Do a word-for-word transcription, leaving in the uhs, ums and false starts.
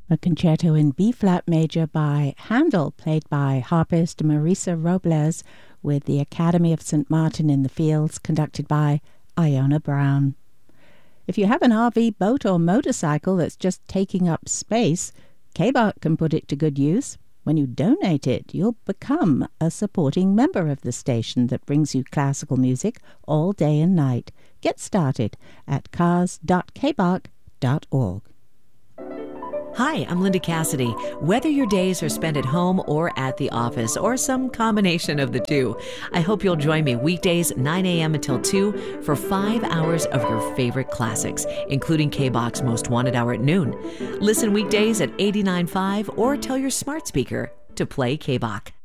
A concerto in B-flat major by Handel, played by harpist Marisa Robles, with the Academy of Saint Martin in the Fields, conducted by Iona Brown. If you have an R V, boat, or motorcycle that's just taking up space, K-B A C can put it to good use. When you donate it, you'll become a supporting member of the station that brings you classical music all day and night. Get started at cars dot k b a c dot org. Hi, I'm Linda Cassidy. Whether your days are spent at home or at the office, or some combination of the two, I hope you'll join me weekdays nine a.m. until two for five hours of your favorite classics, including K B A C's Most Wanted Hour at noon. Listen weekdays at eighty-nine point five or tell your smart speaker to play K B A C.